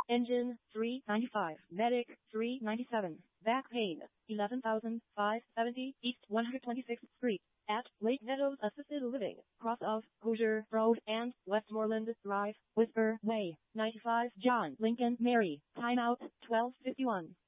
Engine, 395. Medic, 397. Back pain, 11,570. East 126th Street. At Lake Meadows Assisted Living, cross of Hoosier Road and Westmoreland Drive, Whisper Way, 95 John Lincoln Mary. Timeout, 12:51.